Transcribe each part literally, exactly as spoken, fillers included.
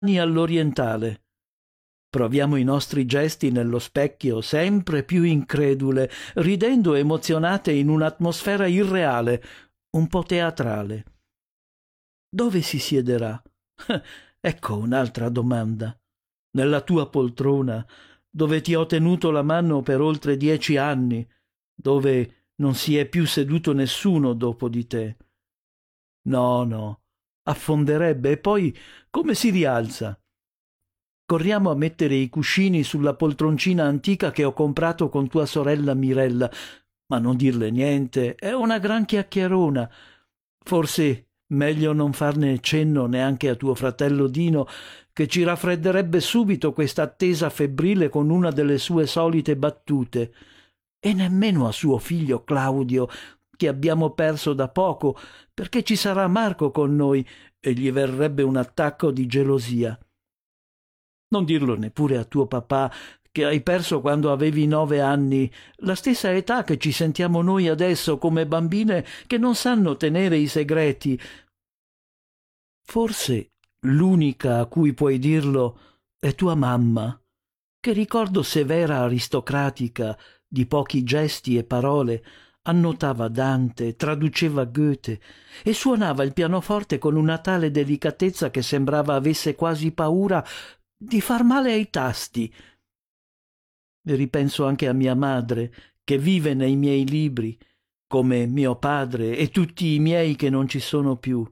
all'orientale. Proviamo i nostri gesti nello specchio sempre più incredule, ridendo emozionate in un'atmosfera irreale, un po' teatrale. Dove si siederà? Ecco un'altra domanda. Nella tua poltrona, dove ti ho tenuto la mano per oltre dieci anni, dove non si è più seduto nessuno dopo di te. No, no, affonderebbe e poi come si rialza? Corriamo a mettere i cuscini sulla poltroncina antica che ho comprato con tua sorella Mirella, ma non dirle niente, è una gran chiacchierona. Forse meglio non farne cenno neanche a tuo fratello Dino, che ci raffredderebbe subito questa attesa febbrile con una delle sue solite battute, e nemmeno a suo figlio Claudio, che abbiamo perso da poco, perché ci sarà Marco con noi e gli verrebbe un attacco di gelosia. Non dirlo neppure a tuo papà, che hai perso quando avevi nove anni, la stessa età che ci sentiamo noi adesso come bambine che non sanno tenere i segreti. Forse l'unica a cui puoi dirlo è tua mamma, che ricordo severa aristocratica, di pochi gesti e parole, annotava Dante, traduceva Goethe e suonava il pianoforte con una tale delicatezza che sembrava avesse quasi paura di far male ai tasti. E ripenso anche a mia madre, che vive nei miei libri, come mio padre e tutti i miei che non ci sono più.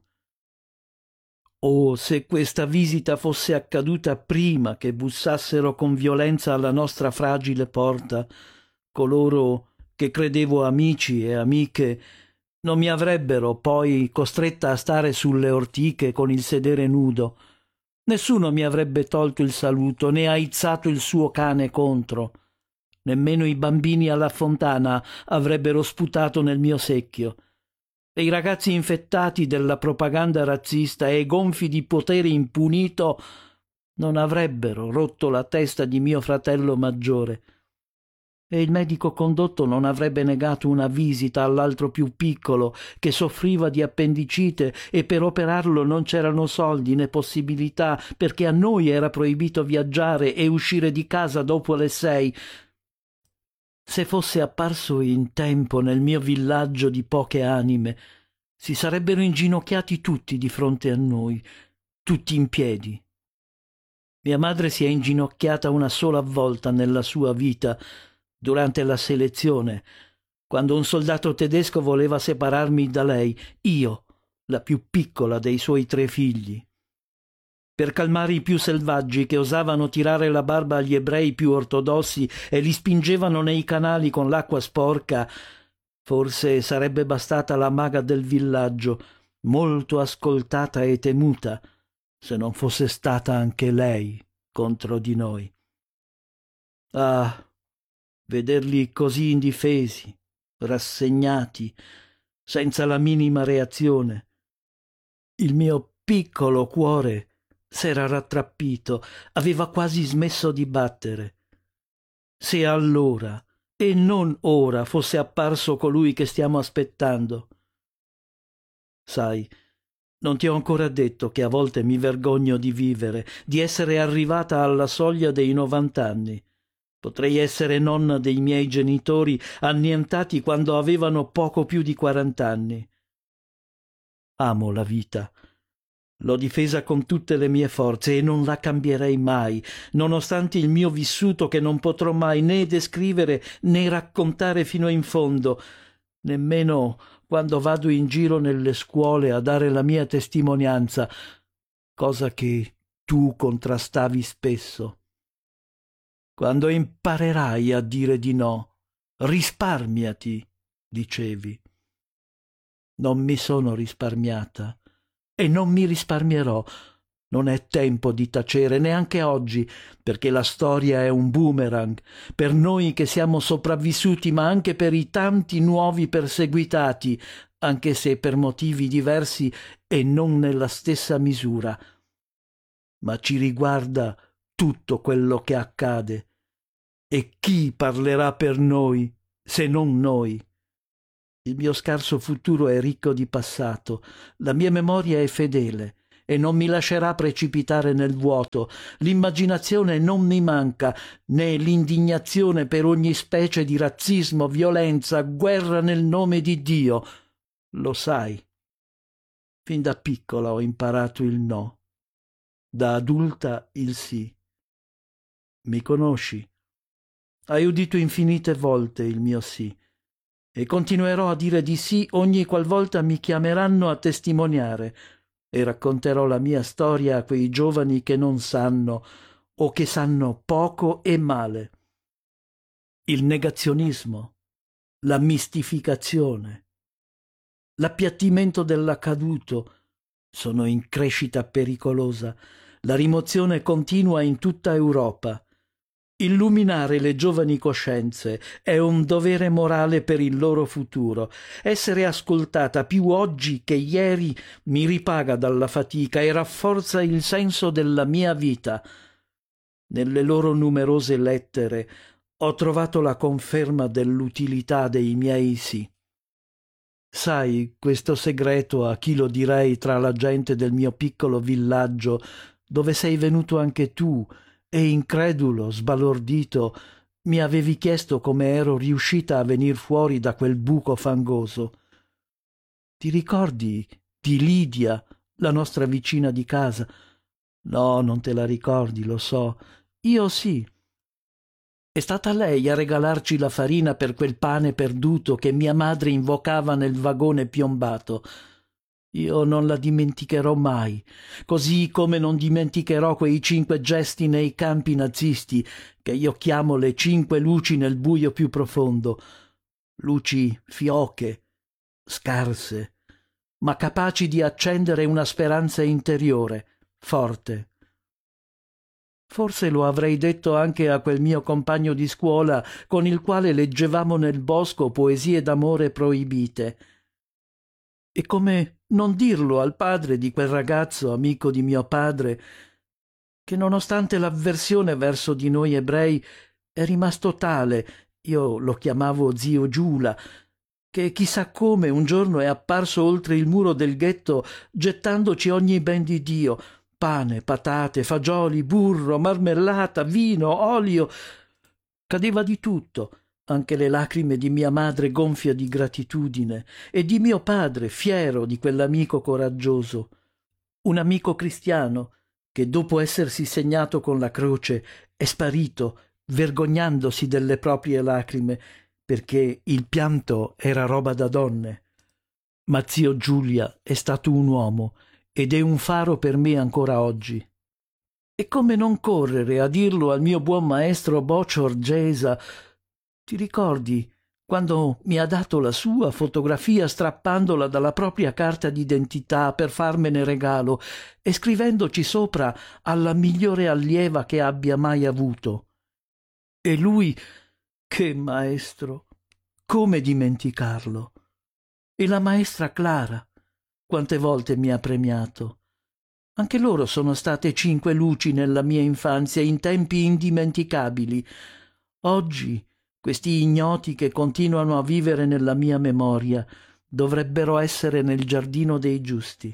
Oh, se questa visita fosse accaduta prima che bussassero con violenza alla nostra fragile porta, coloro che credevo amici e amiche non mi avrebbero poi costretta a stare sulle ortiche con il sedere nudo. Nessuno mi avrebbe tolto il saluto, né aizzato il suo cane contro. Nemmeno i bambini alla fontana avrebbero sputato nel mio secchio. E i ragazzi infettati della propaganda razzista e gonfi di potere impunito non avrebbero rotto la testa di mio fratello maggiore. E il medico condotto non avrebbe negato una visita all'altro più piccolo che soffriva di appendicite e per operarlo non c'erano soldi né possibilità, perché a noi era proibito viaggiare e uscire di casa dopo le sei. Se fosse apparso in tempo nel mio villaggio di poche anime, si sarebbero inginocchiati tutti di fronte a noi, tutti in piedi. Mia madre si è inginocchiata una sola volta nella sua vita, durante la selezione, quando un soldato tedesco voleva separarmi da lei, io, la più piccola dei suoi tre figli. Per calmare i più selvaggi che osavano tirare la barba agli ebrei più ortodossi e li spingevano nei canali con l'acqua sporca, forse sarebbe bastata la maga del villaggio, molto ascoltata e temuta, se non fosse stata anche lei contro di noi. Ah, vederli così indifesi, rassegnati, senza la minima reazione. Il mio piccolo cuore s'era rattrappito, aveva quasi smesso di battere. Se allora, e non ora, fosse apparso colui che stiamo aspettando. Sai, non ti ho ancora detto che a volte mi vergogno di vivere, di essere arrivata alla soglia dei novant'anni. Potrei essere nonna dei miei genitori annientati quando avevano poco più di quarant'anni. Amo la vita. L'ho difesa con tutte le mie forze e non la cambierei mai, nonostante il mio vissuto che non potrò mai né descrivere né raccontare fino in fondo, nemmeno quando vado in giro nelle scuole a dare la mia testimonianza, cosa che tu contrastavi spesso. Quando imparerai a dire di no, risparmiati, dicevi. Non mi sono risparmiata e non mi risparmierò. Non è tempo di tacere neanche oggi, perché la storia è un boomerang per noi che siamo sopravvissuti, ma anche per i tanti nuovi perseguitati, anche se per motivi diversi e non nella stessa misura. Ma ci riguarda tutto quello che accade. E chi parlerà per noi, se non noi? Il mio scarso futuro è ricco di passato, la mia memoria è fedele e non mi lascerà precipitare nel vuoto. L'immaginazione non mi manca, né l'indignazione per ogni specie di razzismo, violenza, guerra nel nome di Dio. Lo sai. Fin da piccola ho imparato il no, da adulta il sì. Mi conosci? Hai udito infinite volte il mio sì, e continuerò a dire di sì ogni qualvolta mi chiameranno a testimoniare, e racconterò la mia storia a quei giovani che non sanno o che sanno poco e male. Il negazionismo, la mistificazione, l'appiattimento dell'accaduto sono in crescita pericolosa, la rimozione continua in tutta Europa. Illuminare le giovani coscienze è un dovere morale per il loro futuro. Essere ascoltata più oggi che ieri mi ripaga dalla fatica e rafforza il senso della mia vita. Nelle loro numerose lettere ho trovato la conferma dell'utilità dei miei sì. Sai, questo segreto a chi lo direi tra la gente del mio piccolo villaggio, dove sei venuto anche tu, e incredulo, sbalordito, mi avevi chiesto come ero riuscita a venir fuori da quel buco fangoso. Ti ricordi di Lidia, la nostra vicina di casa? No, non te la ricordi, lo so. Io sì. È stata lei a regalarci la farina per quel pane perduto che mia madre invocava nel vagone piombato. Io non la dimenticherò mai, così come non dimenticherò quei cinque gesti nei campi nazisti, che io chiamo le cinque luci nel buio più profondo. Luci fioche, scarse, ma capaci di accendere una speranza interiore, forte. Forse lo avrei detto anche a quel mio compagno di scuola con il quale leggevamo nel bosco poesie d'amore proibite. E come non dirlo al padre di quel ragazzo, amico di mio padre, che nonostante l'avversione verso di noi ebrei è rimasto tale, io lo chiamavo zio Giula, che chissà come un giorno è apparso oltre il muro del ghetto gettandoci ogni ben di Dio, pane, patate, fagioli, burro, marmellata, vino, olio. Cadeva di tutto, anche le lacrime di mia madre gonfia di gratitudine e di mio padre fiero di quell'amico coraggioso. Un amico cristiano che dopo essersi segnato con la croce è sparito, vergognandosi delle proprie lacrime, perché il pianto era roba da donne. Ma zio Giulia è stato un uomo ed è un faro per me ancora oggi. E come non correre a dirlo al mio buon maestro Boccior Gesa? Ti ricordi quando mi ha dato la sua fotografia strappandola dalla propria carta d'identità per farmene regalo e scrivendoci sopra alla migliore allieva che abbia mai avuto? E lui, che maestro, come dimenticarlo? E la maestra Clara, quante volte mi ha premiato. Anche loro sono state cinque luci nella mia infanzia in tempi indimenticabili. Oggi questi ignoti che continuano a vivere nella mia memoria dovrebbero essere nel giardino dei giusti.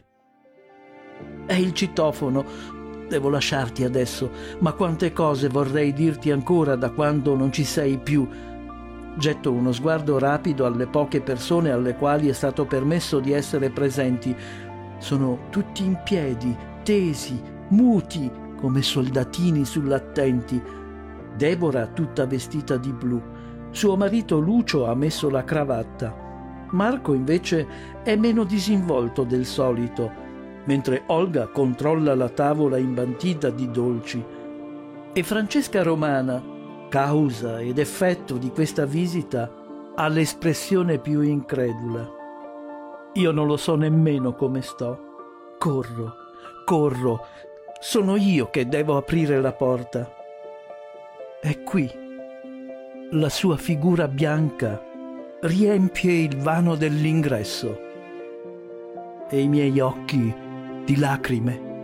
È il citofono. Devo lasciarti adesso, ma quante cose vorrei dirti ancora da quando non ci sei più. Getto uno sguardo rapido alle poche persone alle quali è stato permesso di essere presenti. Sono tutti in piedi, tesi, muti, come soldatini sull'attenti. Deborah tutta vestita di blu. Suo marito Lucio ha messo la cravatta. Marco invece è meno disinvolto del solito, mentre Olga controlla la tavola imbantita di dolci. E Francesca Romana, causa ed effetto di questa visita, ha l'espressione più incredula. Io non lo so nemmeno come sto. Corro, corro. Sono io che devo aprire la porta. È qui. La sua figura bianca riempie il vano dell'ingresso e i miei occhi di lacrime.